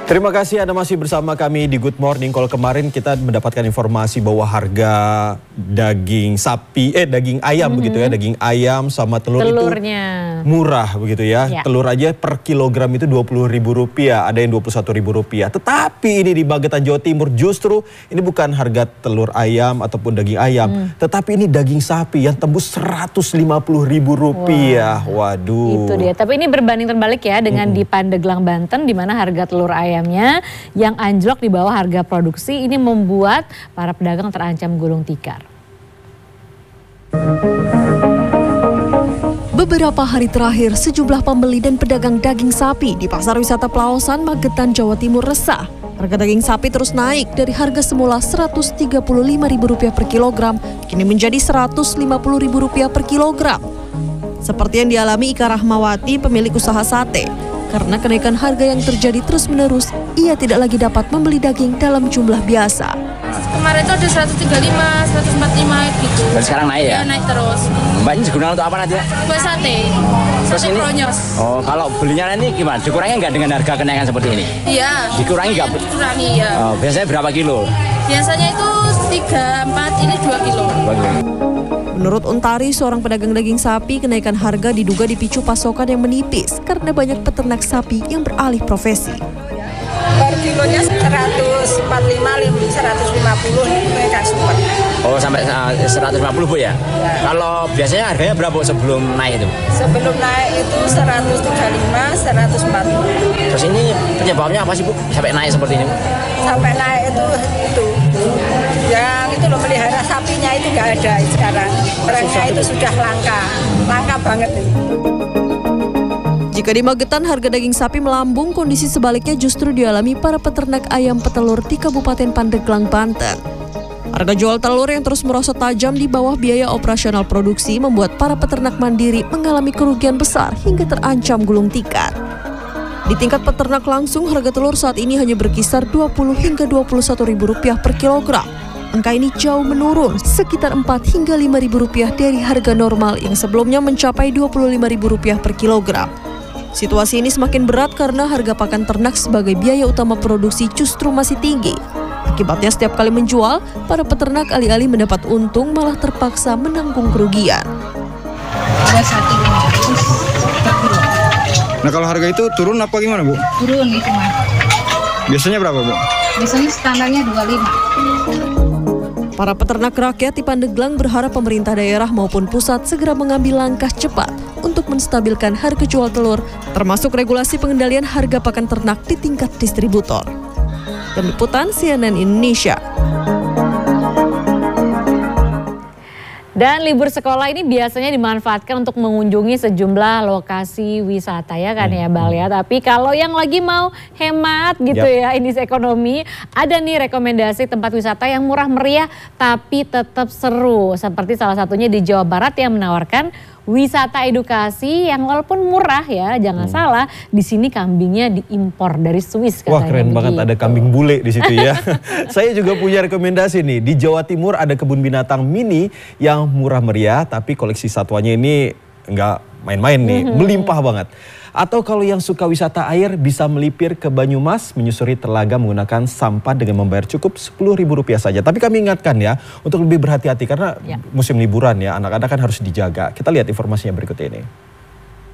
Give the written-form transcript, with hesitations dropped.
Terima kasih Anda masih bersama kami di Good Morning. Kalau kemarin kita mendapatkan informasi bahwa harga daging sapi, daging ayam begitu ya, daging ayam sama telurnya itu murah begitu ya. Telur aja per kilogram itu Rp20.000, ada yang Rp21.000. Tetapi ini di Magetan, Jawa Timur justru ini bukan harga telur ayam ataupun daging ayam, tetapi ini daging sapi yang tembus Rp150.000. Waduh. Itu dia. Tapi ini berbanding terbalik ya dengan di Pandeglang, Banten, di mana harga telur ayamnya yang anjlok di bawah harga produksi. Ini membuat para pedagang terancam gulung tikar. Beberapa hari terakhir, sejumlah pembeli dan pedagang daging sapi di Pasar Wisata Pelausan, Magetan, Jawa Timur resah. Harga daging sapi terus naik dari harga semula Rp135.000 per kilogram, kini menjadi Rp150.000 per kilogram. Seperti yang dialami Ika Rahmawati, pemilik usaha sate. Karena kenaikan harga yang terjadi terus-menerus, ia tidak lagi dapat membeli daging dalam jumlah biasa. Kemarin itu ada 135, 145 gitu. Dan sekarang naik ya? Ya, naik terus. Mbak ini digunakan untuk apa nanti ya? Buat sate. Terus Sate ini? kronyos. Oh, kalau belinya ini gimana? Dikurangi nggak dengan harga kenaikan seperti ini? Iya. Dikurangi nggak? Dikurangi ya. Oh, biasanya berapa kilo? Biasanya itu 3, 4, ini 2 kilo. Menurut Untari, seorang pedagang daging sapi, kenaikan harga diduga dipicu pasokan yang menipis karena banyak peternak sapi yang beralih profesi. Per kilonya 145, 150 mereka super. Oh, sampai 150 Bu ya? Kalau biasanya harganya berapa sebelum naik itu? Sebelum naik itu 135, 140. Terus ini penyebabnya apa sih Bu? Sampai naik seperti ini Bu? Sampai naik itu. Yang itu loh, melihara sapinya itu nggak ada sekarang. Barangnya itu sudah langka banget ini. Jika di Magetan harga daging sapi melambung, kondisi sebaliknya justru dialami para peternak ayam petelur di Kabupaten Pandeglang, Banten. Harga jual telur yang terus merosot tajam di bawah biaya operasional produksi membuat para peternak mandiri mengalami kerugian besar hingga terancam gulung tikar. Di tingkat peternak langsung, harga telur saat ini hanya berkisar Rp20 hingga Rp21.000 per kilogram. Angka ini jauh menurun, sekitar Rp4 hingga Rp5.000 dari harga normal yang sebelumnya mencapai Rp25.000 per kilogram. Situasi ini semakin berat karena harga pakan ternak sebagai biaya utama produksi justru masih tinggi. Akibatnya setiap kali menjual, para peternak alih-alih mendapat untung malah terpaksa menanggung kerugian. Ada 1.500 per kilo. Nah, kalau harga itu turun apa gimana Bu? Turun gitu mah. Biasanya berapa Bu? Biasanya standarnya 25. Para peternak rakyat di Pandeglang berharap pemerintah daerah maupun pusat segera mengambil langkah cepat untuk menstabilkan harga jual telur, termasuk regulasi pengendalian harga pakan ternak di tingkat distributor. Tim Liputan CNN Indonesia. Dan libur sekolah ini biasanya dimanfaatkan untuk mengunjungi sejumlah lokasi wisata ya kan ya Bal ya. Tapi kalau yang lagi mau hemat gitu ya, ini ekonomi, ada nih rekomendasi tempat wisata yang murah meriah tapi tetap seru. Seperti salah satunya di Jawa Barat yang menawarkan wisata edukasi yang walaupun murah ya, jangan salah, di sini kambingnya diimpor dari Swiss katanya. Wah, keren banget, ada kambing bule di situ ya. Saya juga punya rekomendasi nih, di Jawa Timur ada kebun binatang mini yang murah meriah, tapi koleksi satwanya ini nggak main-main nih, melimpah banget. Atau kalau yang suka wisata air bisa melipir ke Banyumas, menyusuri telaga menggunakan sampan dengan membayar cukup Rp10.000 saja. Tapi kami ingatkan ya, untuk lebih berhati-hati karena musim liburan ya, anak-anak kan harus dijaga. Kita lihat informasinya berikut ini.